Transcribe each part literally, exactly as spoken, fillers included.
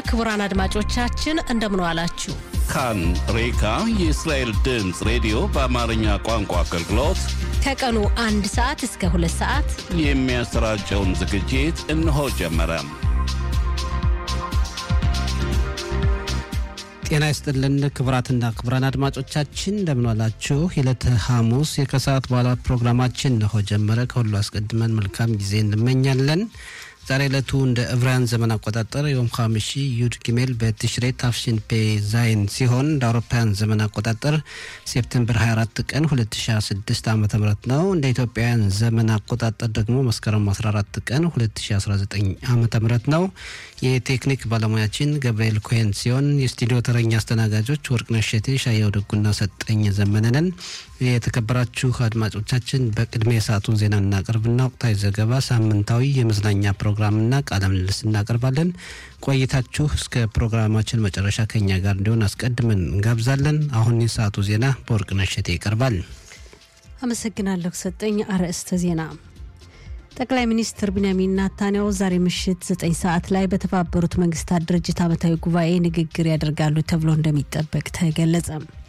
ክቡራን አድማጮቻችን እንደምን ዋላችሁ። ካን ሬካ የእስራኤል ድምጽ ሬዲዮ በአማርኛ ቋንቋ አገልግሎት ከቀኑ አንድ ሰዓት እስከ ሁለት ሰዓት የሚያሰራጨውን ዝግጅት እነሆ ጀመረ። ጤና ይስጥልን ክቡራትና ክቡራን አድማጮቻችን እንደምን ዋላችሁ። የዕለተ ሐሙስ የከሰዓት በኋላ ፕሮግራማችን እነሆ ጀመረ። ከሁሉ አስቀድመን መልካም ጊዜ እንመኛለን። ዛሬ ዕለቱ እንደ ዕብራውያን ዘመን አቆጣጠር ዮም ሐሚሺ ዩድ ጊሜል በትሽሬ ታፍሺን ፔ ዛይን ሲሆን እንደ አውሮፓውያን ዘመን አቆጣጠር ሴፕቴምበር ሃያ አራት ቀን ሁለት ሺህ ስድስት ዓመተ ምህረት ነው። እንደ ኢትዮጵያውያን ዘመን አቆጣጠር ደግሞ መስከረም አስራ አራት ቀን ሁለት ሺህ አስራ ዘጠኝ ዓመተ ምህረት ነው። የቴክኒክ ባለሙያችን ገብርኤል ኮሄን ሲሆን የስቱዲዮ ተረኛ አስተናጋጆች ወርቅነሽ ሸቴ፣ ሻያው ደጉና ሰጠኝ ዘመነንን። የተከበራችሁ አድማጮቻችን በቅድሚያ የሰዓቱን ዜና እናቀርብና ወቅታዊ ዘገባ፣ ሳምንታዊ የመዝናኛ ፕሮግራምና ቃለ ምልልስ እናቀርባለን። ቆይታችሁ እስከ ፕሮግራማችን መጨረሻ ከኛ ጋር እንዲሆን አስቀድመን እንጋብዛለን። አሁን የሰዓቱ ዜና በወርቅነሽ ሸቴ ይቀርባል። አመሰግናለሁ ሰጠኝ። አርዕስተ ዜና። ጠቅላይ ሚኒስትር ቢንያሚን ኔታንያሁ ዛሬ ምሽት ዘጠኝ ሰዓት ላይ በተባበሩት መንግስታት ድርጅት ዓመታዊ ጉባኤ ንግግር ያደርጋሉ ተብሎ እንደሚጠበቅ ተገለጸ።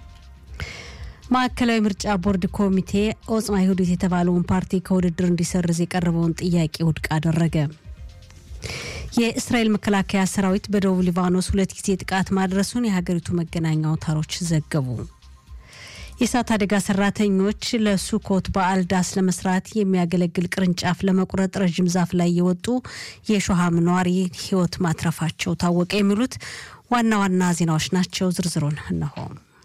ማዕከላዊ ምርጫ ቦርድ ኮሚቴ ኦጽማ ይሁዲት የተባለውን ፓርቲ ከውድድር እንዲሰርዝ የቀረበውን ጥያቄ ውድቅ አደረገ። የእስራኤል መከላከያ ሰራዊት በደቡብ ሊባኖስ ሁለት ጊዜ ጥቃት ማድረሱን የሀገሪቱ መገናኛ አውታሮች ዘገቡ። የእሳት አደጋ ሰራተኞች ለሱኮት በዓል ዳስ ለመስራት የሚያገለግል ቅርንጫፍ ለመቁረጥ ረጅም ዛፍ ላይ የወጡ የሾሃም ነዋሪ ህይወት ማትረፋቸው ታወቀ። የሚሉት ዋና ዋና ዜናዎች ናቸው። ዝርዝሩን እነሆ።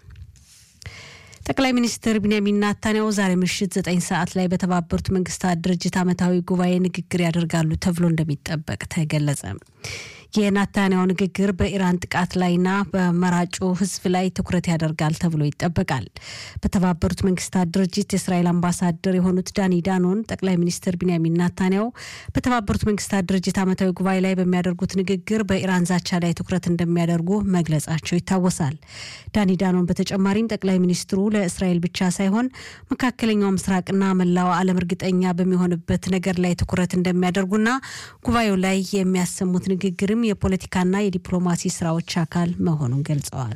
ጠቅላይ ሚኒስትር ቢንያሚን ኔታንያሁ ዛሬ ምሽት ዘጠኝ ሰዓት ላይ በተባበሩት መንግስታት ድርጅት ዓመታዊ ጉባኤ ንግግር ያደርጋሉ ተብሎ እንደሚጠበቅ ተገለጸ። የኔታንያሁ ንግግር በኢራን ጥቃት ላይና በመራጩ ህዝብ ላይ ትኩረት ያደርጋል ተብሎ ይጠበቃል። በተባበሩት መንግስታት ድርጅት የእስራኤል አምባሳደር የሆኑት ዳኒ ዳኖን ጠቅላይ ሚኒስትር ቢንያሚን ኔታንያሁ በተባበሩት መንግስታት ድርጅት ዓመታዊ ጉባኤ ላይ በሚያደርጉት ንግግር በኢራን ዛቻ ላይ ትኩረት እንደሚያደርጉ መግለጻቸው ይታወሳል። ዳኒ ዳኖን በተጨማሪም ጠቅላይ ሚኒስትሩ ለእስራኤል ብቻ ሳይሆን መካከለኛው ምስራቅና መላው ዓለም እርግጠኛ በሚሆንበት ነገር ላይ ትኩረት እንደሚያደርጉና ጉባኤው ላይ የሚያሰሙት ንግግር የፖለቲካና የዲፕሎማሲ ስራዎች አካል መሆኑን ገልጸዋል።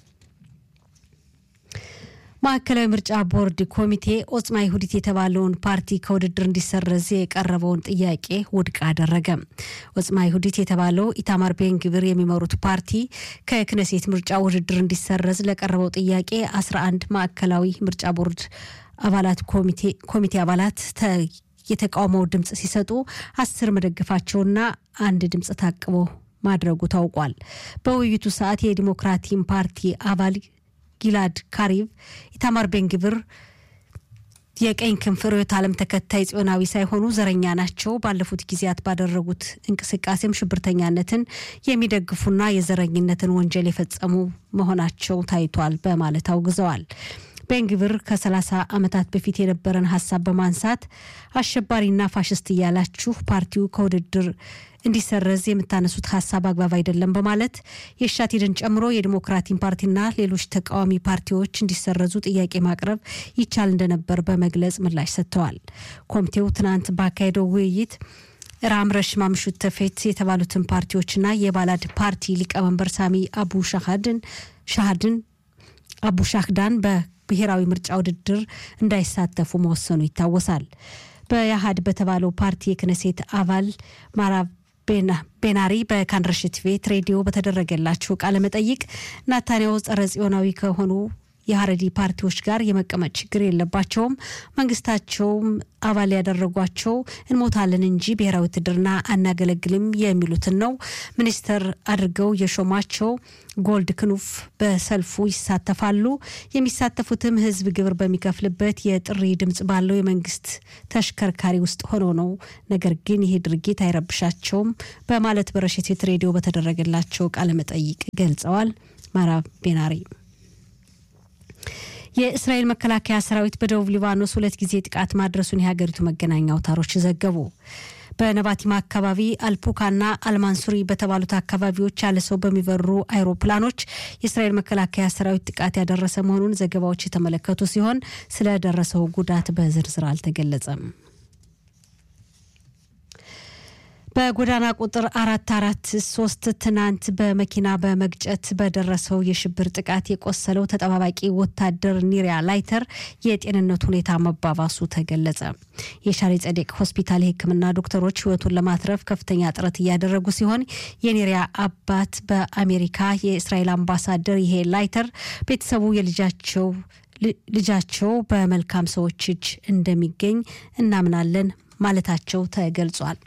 ማዕከላዊ ምርጫ ቦርድ ኮሚቴ ኦጽማ ይሁዲት የተባለውን ፓርቲ ከውድድር እንዲሰርዝ የቀረበውን ጥያቄ ውድቅ አደረገ። ኦጽማ ይሁዲት የተባለው ኢታማር ቤን ግቪር የሚመሩት ፓርቲ ከክነሴት ምርጫ ውድድር እንዲሰርዝ ለቀረበው ጥያቄ አስራ አንድ ማዕከላዊ ምርጫ ቦርድ አባላት ኮሚቴ ኮሚቴ አባላት የተቃውሞ ድምጽ ሲሰጡ አስር መደገፋቸውና አንድ ድምጽ ታቅቦ ማድረጉ ታውቋል። በውይይቱ ሰዓት የዲሞክራቲክ ፓርቲ አባል ጊላድ ካሪቭ ኢታማር ቤን ግቪር የቀኝ ክንፍ ርዕዮተ ዓለም ተከታይ ጽዮናዊ ሳይሆኑ ዘረኛ ናቸው፣ ባለፉት ጊዜያት ባደረጉት እንቅስቃሴም ሽብርተኛነትን የሚደግፉና የዘረኝነትን ወንጀል የፈጸሙ መሆናቸው ታይቷል በማለት አውግዘዋል። ቤን ግቪር ከሰላሳ ዓመታት በፊት የነበረን ሐሳብ በማንሳት አሸባሪና ፋሽስት ያላችሁ ፓርቲው ከውድድር እንዲሰርዝ የምታነሱት ሐሳብ አግባብ አይደለም በማለት የሻቲድን ጨምሮ የዲሞክራቲክ ፓርቲና ሌሎች ተቃዋሚ ፓርቲዎች እንዲሰርዙ ጥያቄ ማቅረብ ይቻል እንደነበር በመግለጽ ምላሽ ሰጥተዋል። ኮሚቴው ትናንት ባካሄደው ውይይት ራምረሽ ማምሹት ተፌት የተባሉትን ፓርቲዎችና የባላድ ፓርቲ ሊቀመንበር ሳሚ አቡ ሻሃድን ሻሃድን አቡ ሻህዳን በብሔራዊ ምርጫ ውድድር እንዳይሳተፉ መወሰኑ ይታወሳል። በያሃድ በተባለው ፓርቲ የክነሴት አባል ማራብ ቤናሪ በካንረሽት ቬት ሬዲዮ በተደረገላቸው ቃለ መጠይቅ ኔታንያሁ ጸረ ጽዮናዊ ከሆኑ የሐረዲ ፓርቲዎች ጋር የመቀመጥ ችግር የለባቸውም፣ መንግስታቸውም አባል ያደረጓቸው እንሞታለን እንጂ ብሔራዊ ውትድርና አናገለግልም የሚሉትን ነው ሚኒስተር አድርገው የሾማቸው ጎልድ ክኑፍ በሰልፉ ይሳተፋሉ። የሚሳተፉትም ህዝብ ግብር በሚከፍልበት የጥሪ ድምጽ ባለው የመንግስት ተሽከርካሪ ውስጥ ሆኖ ነው። ነገር ግን ይሄ ድርጊት አይረብሻቸውም በማለት በረሽት ሬዲዮ በተደረገላቸው ቃለ መጠይቅ ገልጸዋል። ማራብ ቤናሪ የእስራኤል መከላከያ ሰራዊት በደቡብ ሊባኖስ ሁለት ጊዜ ጥቃት ማድረሱን የሀገሪቱ መገናኛ አውታሮች ዘገቡ። በነባቲማ አካባቢ አልፑካና አልማንሱሪ በተባሉት አካባቢዎች ያለሰው በሚበሩ አይሮፕላኖች የእስራኤል መከላከያ ሰራዊት ጥቃት ያደረሰ መሆኑን ዘገባዎች የተመለከቱ ሲሆን ስለ ደረሰው ጉዳት በዝርዝር አልተገለጸም። በጎዳና ቁጥር አራት አራት ሶስት ትናንት በመኪና በመግጨት በደረሰው የሽብር ጥቃት የቆሰለው ተጠባባቂ ወታደር ኒሪያ ላይተር የጤንነት ሁኔታ መባባሱ ተገለጸ። የሻሪ ጸደቅ ሆስፒታል የሕክምና ዶክተሮች ህይወቱን ለማትረፍ ከፍተኛ ጥረት እያደረጉ ሲሆን የኒሪያ አባት በአሜሪካ የእስራኤል አምባሳደር ይሄ ላይተር ቤተሰቡ የልጃቸው ልጃቸው በመልካም ሰዎች እጅ እንደሚገኝ እናምናለን ማለታቸው ተገልጿል።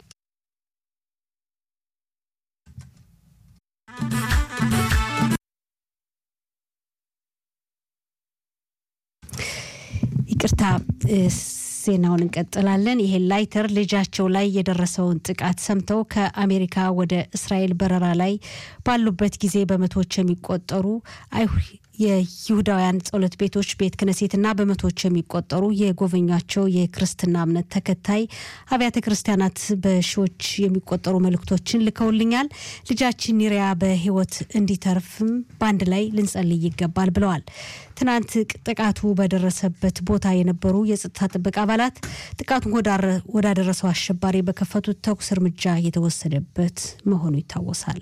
ይቅርታ ዜናውን እንቀጥላለን። ይሄ ላይተር ልጃቸው ላይ የደረሰውን ጥቃት ሰምተው ከአሜሪካ ወደ እስራኤል በረራ ላይ ባሉበት ጊዜ በመቶዎች የሚቆጠሩ አይሁድ የይሁዳውያን ጸሎት ቤቶች ቤት ክነሴትና በመቶዎች የሚቆጠሩ የጎበኛቸው የክርስትና እምነት ተከታይ አብያተ ክርስቲያናት በሺዎች የሚቆጠሩ መልእክቶችን ልከውልኛል። ልጃችን ኒሪያ በህይወት እንዲተርፍም ባንድ ላይ ልንጸልይ ይገባል ብለዋል። ትናንት ጥቃቱ በደረሰበት ቦታ የነበሩ የጸጥታ ጥበቃ አባላት ጥቃቱን ወዳደረሰው አሸባሪ በከፈቱት ተኩስ እርምጃ የተወሰደበት መሆኑ ይታወሳል።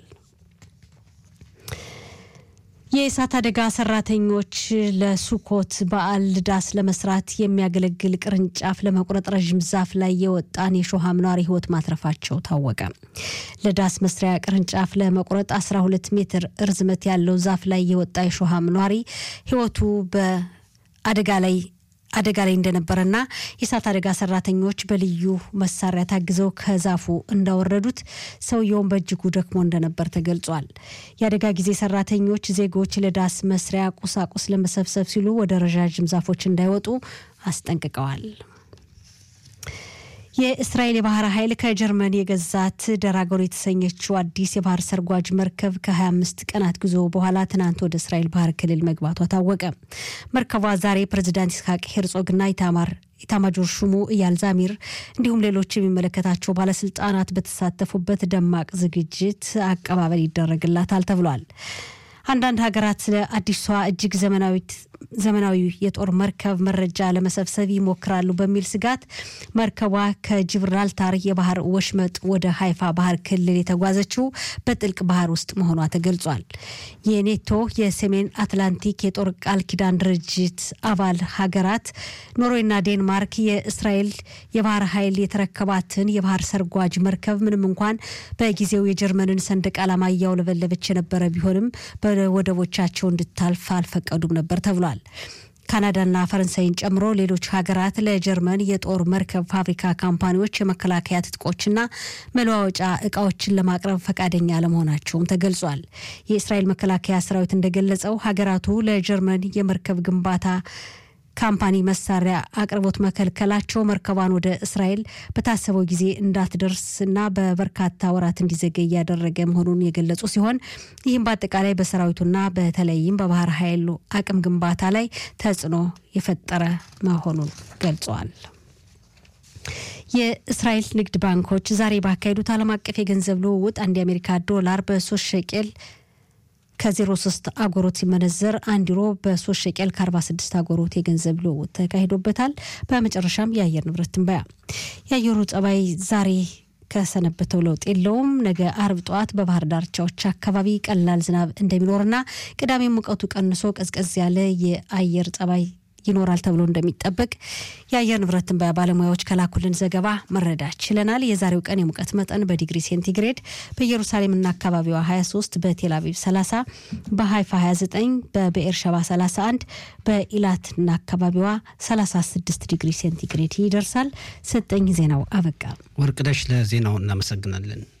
የእሳት አደጋ ሰራተኞች ለሱኮት በዓል ዳስ ለመስራት የሚያገለግል ቅርንጫፍ ለመቁረጥ ረጅም ዛፍ ላይ የወጣን የሾህ አምኗሪ ህይወት ማትረፋቸው ታወቀ። ለዳስ መስሪያ ቅርንጫፍ ለመቁረጥ አስራ ሁለት ሜትር ርዝመት ያለው ዛፍ ላይ የወጣ የሾህ አምኗሪ ህይወቱ በአደጋ ላይ አደጋ ላይ እንደነበረና የእሳት አደጋ ሰራተኞች በልዩ መሳሪያ ታግዘው ከዛፉ እንዳወረዱት ሰውየውን በእጅጉ ደክሞ እንደነበር ተገልጿል። የአደጋ ጊዜ ሰራተኞች ዜጎች ለዳስ መስሪያ ቁሳቁስ ለመሰብሰብ ሲሉ ወደ ረጃጅም ዛፎች እንዳይወጡ አስጠንቅቀዋል። የእስራኤል የባህር ኃይል ከጀርመን የገዛት ደራጎር የተሰኘችው አዲስ የባህር ሰርጓጅ መርከብ ከ25 ቀናት ጉዞ በኋላ ትናንት ወደ እስራኤል ባህር ክልል መግባቷ ታወቀ። መርከቧ ዛሬ ፕሬዝዳንት ይስሐቅ ሄርጾግና ኢታማር ኢታማጆር ሹሙ ኢያል ዛሚር እንዲሁም ሌሎች የሚመለከታቸው ባለስልጣናት በተሳተፉበት ደማቅ ዝግጅት አቀባበል ይደረግላታል ተብሏል። አንዳንድ ሀገራት ለአዲሷ እጅግ ዘመናዊት ዘመናዊ የጦር መርከብ መረጃ ለመሰብሰብ ይሞክራሉ በሚል ስጋት መርከቧ ከጅብራልታር የባህር ወሽመጥ ወደ ሃይፋ ባህር ክልል የተጓዘችው በጥልቅ ባህር ውስጥ መሆኗ ተገልጿል። የኔቶ የሰሜን አትላንቲክ የጦር ቃል ኪዳን ድርጅት አባል ሀገራት ኖርዌይና ዴንማርክ የእስራኤል የባህር ኃይል የተረከባትን የባህር ሰርጓጅ መርከብ ምንም እንኳን በጊዜው የጀርመንን ሰንደቅ ዓላማ ያውለበለበች የነበረ ቢሆንም በወደቦቻቸው እንድታልፍ አልፈቀዱም ነበር ተብሏል። ካናዳና ፈረንሳይን ጨምሮ ሌሎች ሀገራት ለጀርመን የጦር መርከብ ፋብሪካ ካምፓኒዎች የመከላከያ ትጥቆችና መለዋወጫ ዕቃዎችን ለማቅረብ ፈቃደኛ ለመሆናቸውም ተገልጿል። የእስራኤል መከላከያ ሰራዊት እንደገለጸው ሀገራቱ ለጀርመን የመርከብ ግንባታ ካምፓኒ መሳሪያ አቅርቦት መከልከላቸው መርከቧን ወደ እስራኤል በታሰበው ጊዜ እንዳትደርስና በበርካታ ወራት እንዲዘገይ ያደረገ መሆኑን የገለጹ ሲሆን ይህም በአጠቃላይ በሰራዊቱና በተለይም በባህር ኃይሉ አቅም ግንባታ ላይ ተጽዕኖ የፈጠረ መሆኑን ገልጸዋል። የእስራኤል ንግድ ባንኮች ዛሬ ባካሄዱት ዓለም አቀፍ የገንዘብ ልውውጥ አንድ የአሜሪካ ዶላር በሶስት ሸቄል ከዜሮ ሶስት አጎሮት ሲመነዘር አንድ ዩሮ በሶስት ሸቄል ከ46 አጎሮት የገንዘብ ልውውጥ ተካሂዶበታል። በመጨረሻም የአየር ንብረት ትንበያ። የአየሩ ጸባይ ዛሬ ከሰነበተው ለውጥ የለውም። ነገ አርብ ጧት በባህር ዳርቻዎች አካባቢ ቀላል ዝናብ እንደሚኖርና ቅዳሜ ሙቀቱ ቀንሶ ቀዝቀዝ ያለ የአየር ጸባይ ይኖራል ተብሎ እንደሚጠበቅ የአየር ንብረት ትንበያ ባለሙያዎች ከላኩልን ዘገባ መረዳት ችለናል። የዛሬው ቀን የሙቀት መጠን በዲግሪ ሴንቲግሬድ በኢየሩሳሌምና አካባቢዋ ሀያ ሶስት፣ በቴል አቪቭ ሰላሳ፣ በሃይፋ ሀያ ዘጠኝ፣ በቤኤርሸባ ሰላሳ አንድ፣ በኢላትና አካባቢዋ ሰላሳ ስድስት ዲግሪ ሴንቲግሬድ ይደርሳል። ሰጠኝ ዜናው አበቃ። ወርቅነሽ ለዜናው እናመሰግናለን።